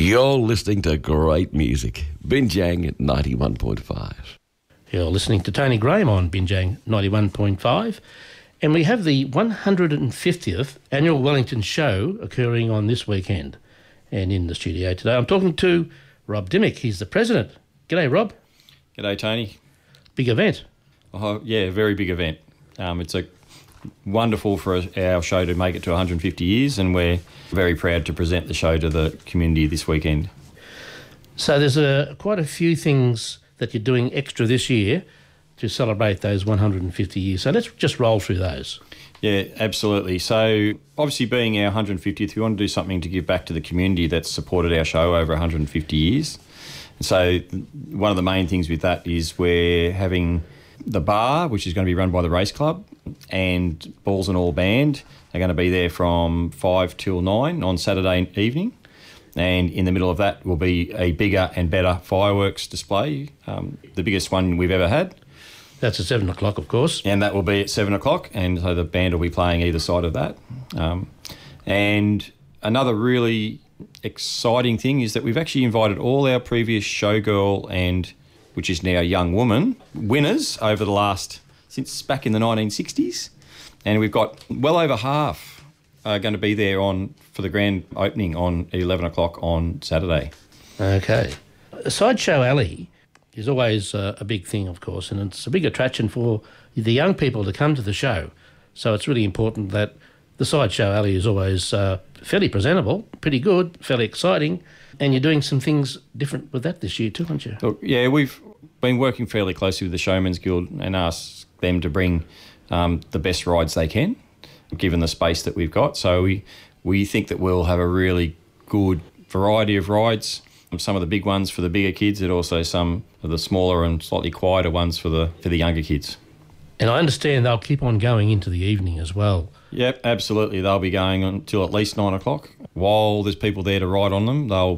You're listening to great music. Binjang at 91.5. You're listening to Tony Graham on Binjang 91.5. And we have the 150th Annual Wellington Show occurring on this weekend. And in the studio today, I'm talking to Rob Dimmick. He's the president. G'day, Rob. G'day, Tony. Big event. Oh, yeah, very big event. It's wonderful for our show to make it to 150 years, and we're very proud to present the show to the community this weekend. So there's quite a few things that you're doing extra this year to celebrate those 150 years. So let's just roll through those. Yeah, absolutely. So obviously being our 150th, we want to do something to give back to the community that's supported our show over 150 years. And so one of the main things with that is we're having the bar, which is going to be run by the race club, and Balls and All Band are going to be there from 5 till 9 on Saturday evening. And in the middle of that will be a bigger and better fireworks display, the biggest one we've ever had. That's at 7 o'clock, of course. And that will be at 7 o'clock, and so the band will be playing either side of that. And another really exciting thing is that we've actually invited all our previous showgirl and, which is now young woman, winners over the last, since back in the 1960s. And we've got well over half going to be there for the grand opening on 11 o'clock on Saturday. Okay. Sideshow Alley is always a big thing, of course, and it's a big attraction for the young people to come to the show. So it's really important that the Sideshow Alley is always fairly presentable, pretty good, fairly exciting, and you're doing some things different with that this year too, aren't you? Look, yeah, we've been working fairly closely with the Showman's Guild and asked them to bring the best rides they can, given the space that we've got. So we think that we'll have a really good variety of rides. Some of the big ones for the bigger kids, and also some of the smaller and slightly quieter ones for the younger kids. And I understand they'll keep on going into the evening as well. Yep, absolutely. They'll be going until at least 9 o'clock. While there's people there to ride on them, they'll